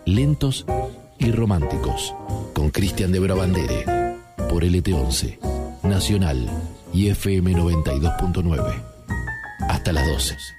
lentos y románticos, con Cristian de Brabandere, por LT11, Nacional y FM 92.9. Hasta las 12.